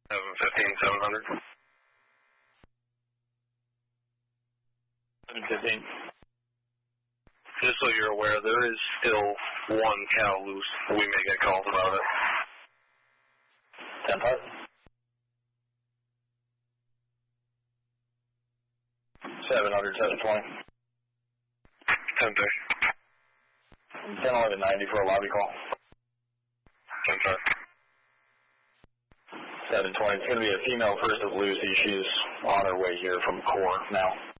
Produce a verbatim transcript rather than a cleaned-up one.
seven fifteen, seven hundred. seven fifteen. Just so you're aware, there is still one cow loose. We may get calls about it. ten five. seven hundred, seven twenty. ten thirty. ten eleven ninety for a lobby call. ten five. seven twenty. It's going to be a female first of Lucy. She's on her way here from Core now.